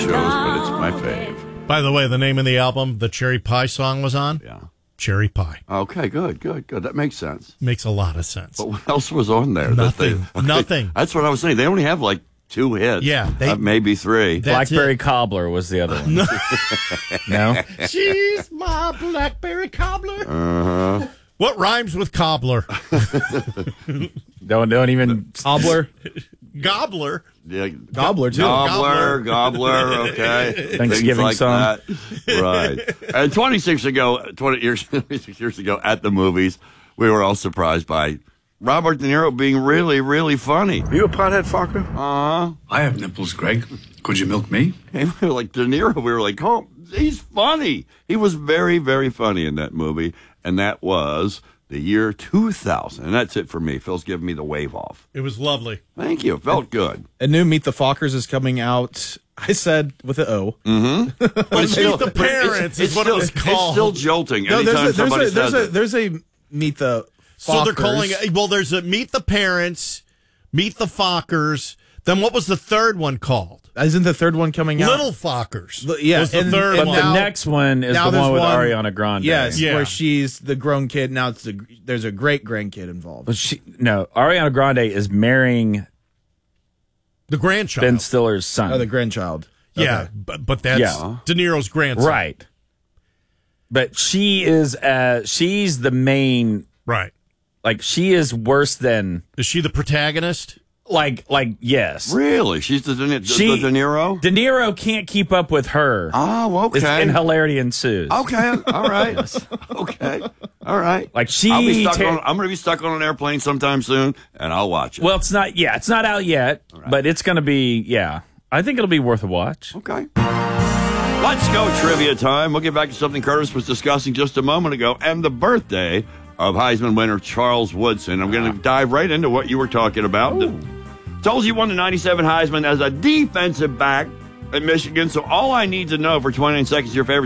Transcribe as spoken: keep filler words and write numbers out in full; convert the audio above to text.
shows, but it's my fave. By the way, the name of the album, the Cherry Pie song was on? Yeah. Cherry Pie. Okay, good, good, good. That makes sense. Makes a lot of sense. But what else was on there? Nothing. That they, okay, Nothing. That's what I was saying. They only have like two hits. Yeah. They, uh, maybe three. Blackberry it. Cobbler was the other one. No? She's my blackberry cobbler. Uh-huh. What rhymes with cobbler? Don't, don't even... Cobbler. Gobbler. Yeah, Gobbler, too. Gobbler, gobbler, okay. Thanksgiving like song. That. Right. And twenty-six ago, twenty years, twenty-six years ago at the movies, we were all surprised by Robert De Niro being really, really funny. Are you a pothead, Faulkner? Uh-huh. I have nipples, Greg. Could you milk me? And we were like, De Niro, we were like, oh, he's funny. He was very, very funny in that movie. And that was the year two thousand. And that's it for me. Phil's giving me the wave off. It was lovely. Thank you. Felt good. A new Meet the Fockers is coming out, I said, with an O. Mm-hmm. But Meet the Parents is what still, it was called. It's still jolting No, anytime there's a, somebody there's a, says there's a, it. there's a Meet the Fockers. So they're calling it, well, there's a Meet the Parents, Meet the Fockers. Then what was the third one called? Isn't the third one coming out? Little Fockers. L- yeah, was the and- third and one. The now- next one is now the one there's with one- Ariana Grande. Yes, Yeah. where she's the grown kid. Now it's the, there's a great grandkid involved. But she, no, Ariana Grande is marrying The grandchild. Ben Stiller's son. Oh, the grandchild. yeah, Okay. but, but that's Yeah. De Niro's grandson. Right. But she is, uh, she's the main, Right. like, she is worse than, Is she the protagonist? like, like, yes. Really? She's the, the, She- the De Niro? De Niro can't keep up with her. Oh, It's- okay. And hilarity ensues. Okay, all right. Okay, all right. Like, she I'll be stuck ta- on, I'm going to be stuck on an airplane sometime soon, and I'll watch it. Well, it's not, yeah, it's not out yet, but it's going to be, yeah. I think it'll be worth a watch. Okay. Let's go trivia time. We'll get back to something Curtis was discussing just a moment ago, and the birthday of Heisman winner Charles Woodson. I'm going to dive right into what you were talking about. The, told you won the ninety-seven Heisman as a defensive back at Michigan, so all I need to know for twenty-nine seconds, your favorite